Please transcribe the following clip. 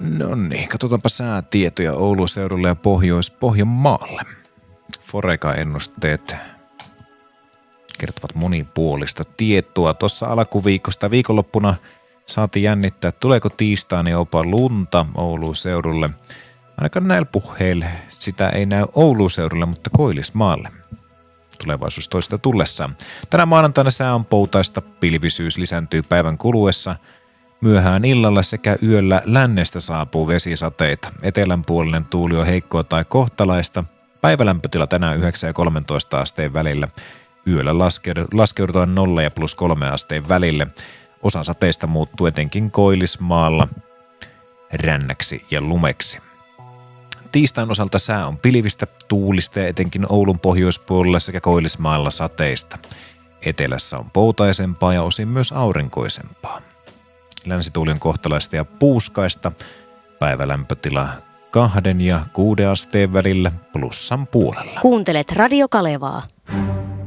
No niin, katsotaanpa säätietoja Oulun seudulle ja Pohjois-Pohjanmaalle. Foreka-ennusteet kertovat monipuolista tietoa. Tuossa alkuviikosta viikonloppuna saatiin jännittää, tuleeko tiistaina jopa lunta Oulun seudulle. Ainakaan näillä puheilla sitä ei näy Oulun seudulle, mutta Koillismaalle. Tulevaisuus toista tullessaan. Tänä maanantaina sää on poutaista, pilvisyys lisääntyy päivän kuluessa. Myöhään illalla sekä yöllä lännestä saapuu vesisateita. Etelänpuolinen tuuli on heikkoa tai kohtalaista. Päivälämpötila tänään 9 ja 13 asteen välillä. Yöllä laskeudutaan 0 ja +3 asteen välille. Osa sateista muuttuu etenkin Koillismaalla rännäksi ja lumeksi. Tiistain osalta sää on pilvistä, tuulista ja etenkin Oulun pohjoispuolella sekä Koillismaalla sateista. Etelässä on poutaisempaa ja osin myös aurinkoisempaa. Länsituuli on kohtalaista ja puuskaista. Päivälämpötila 2 ja 6 asteen välillä plussan puolella. Kuuntelet Radio Kalevaa.